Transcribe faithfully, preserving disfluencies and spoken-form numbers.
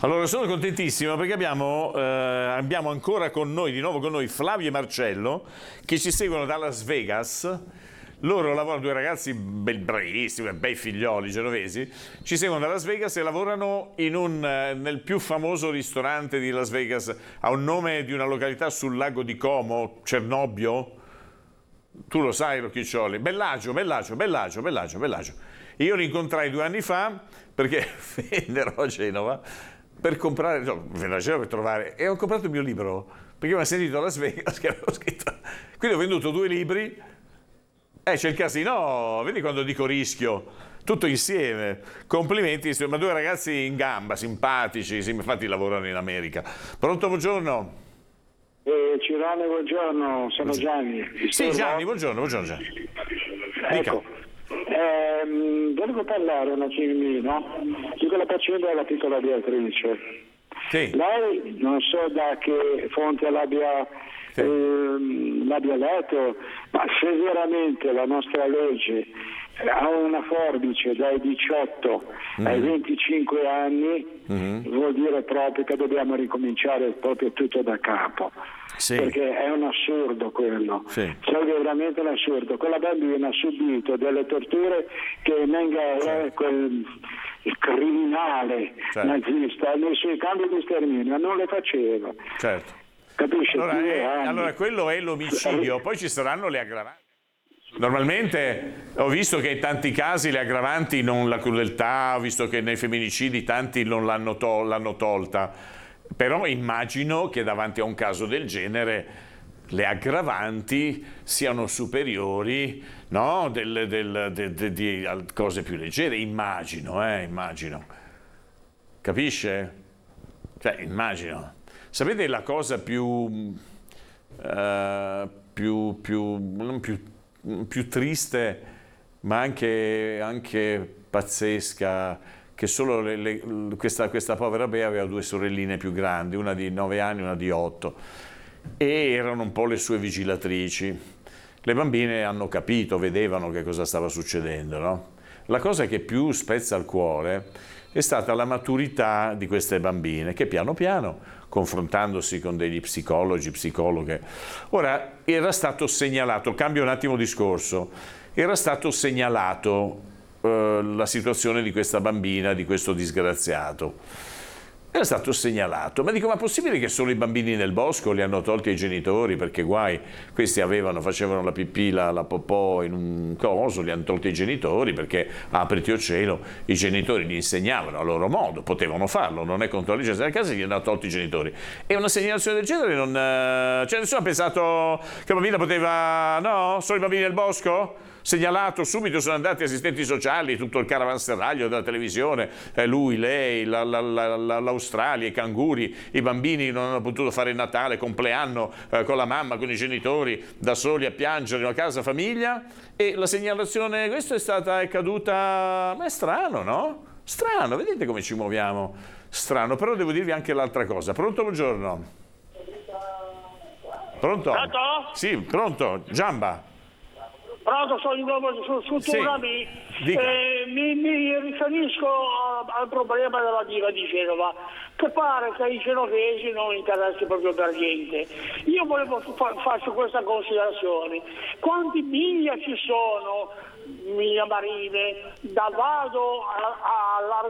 Allora, sono contentissimo perché abbiamo, eh, abbiamo ancora con noi, di nuovo con noi, Flavio e Marcello, che ci seguono da Las Vegas. Loro lavorano, due ragazzi be- bravissimi, bei figlioli genovesi, ci seguono da Las Vegas e lavorano in un, eh, nel più famoso ristorante di Las Vegas. Ha un nome di una località sul lago di Como, Cernobbio. Tu lo sai, Rocchiccioli. Bellagio, Bellagio, Bellagio, Bellagio, Bellagio. Io li incontrai due anni fa perché vennero a Genova per comprare, no, vennero a Genova per trovare, e ho comprato il mio libro perché mi ha sentito a Las Vegas che avevo scritto. Quindi ho venduto due libri. Eh, c'è il casino, vedi quando dico rischio, tutto insieme. Complimenti, ma due ragazzi in gamba, simpatici, sì, infatti lavorano in America. Pronto, buongiorno. Eh, Cirone, buongiorno, sono Gianni. Sì, Gianni, buongiorno, buongiorno Gianni. Dica. Ecco, ehm, volevo parlare un attimino di quella faccenda della piccola Beatrice. Sì. Lei non so da che fonte l'abbia, Sì. ehm, l'abbia letto, ma se veramente la nostra legge ha una forbice dai diciotto mm. ai venticinque anni, mm-hmm. vuol dire proprio che dobbiamo ricominciare proprio tutto da capo. Sì. Perché è un assurdo quello, sì. Cioè veramente un assurdo. Quella bambina ha subito delle torture che Mengele, sì. quel il criminale, certo. nazista, nei suoi campi di sterminio non le faceva. Certo. Capisci? Allora, è, allora quello è l'omicidio, poi ci saranno le aggravanti. Normalmente ho visto che in tanti casi le aggravanti, non la crudeltà, ho visto che nei femminicidi tanti non l'hanno, to- l'hanno tolta, però immagino che davanti a un caso del genere le aggravanti siano superiori, no? del, del, de, de, di cose più leggere, immagino, eh, immagino. Capisce? Cioè, immagino. Sapete la cosa più, uh, più, più, non più, più triste, ma anche, anche pazzesca, che solo le, le, questa, questa povera Bea aveva due sorelline più grandi, una di nove anni e una di otto, e erano un po' le sue vigilatrici. Le bambine hanno capito, vedevano che cosa stava succedendo, no? La cosa che più spezza il cuore è stata la maturità di queste bambine che piano piano, confrontandosi con degli psicologi, psicologhe, ora era stato segnalato, cambio un attimo discorso, era stato segnalato eh, la situazione di questa bambina, di questo disgraziato. Era stato segnalato, ma dico, ma è possibile che solo i bambini nel bosco li hanno tolti ai genitori, perché guai, questi avevano, facevano la pipì, la, la popò in un coso, li hanno tolti ai genitori, perché apriti o cielo, i genitori li insegnavano a loro modo, potevano farlo, non è contro la legge della casa, gli hanno tolti i genitori. E una segnalazione del genere non... Cioè nessuno ha pensato che la bambina poteva... No? Solo i bambini nel bosco? Segnalato, subito sono andati assistenti sociali, tutto il caravanserraglio della televisione, eh, lui, lei, la, la, la, la, l'Australia, i canguri, i bambini non hanno potuto fare il Natale, compleanno eh, con la mamma, con i genitori, da soli a piangere in una casa famiglia, e la segnalazione, questa è stata, è caduta, ma è strano, no? Strano, vedete come ci muoviamo? Strano, però devo dirvi anche l'altra cosa. Pronto, buongiorno? Pronto? Pronto? Sì, pronto, Giamba. Pronto, sono di nuovo su, su sì, Turami. Eh, mi, mi riferisco a, al problema della diva di Genova, che pare che ai genovesi non interessi proprio per niente. Io volevo fa, faccio questa considerazione: quanti miglia ci sono, miglia marine, da Vado a, a